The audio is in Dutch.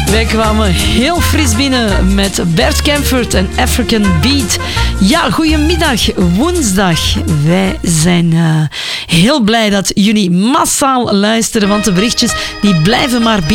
Wij kwamen heel fris binnen met Bert Camford en African Beat. Ja, goedemiddag, woensdag. Wij zijn heel blij dat jullie massaal luisteren, want de berichtjes die blijven maar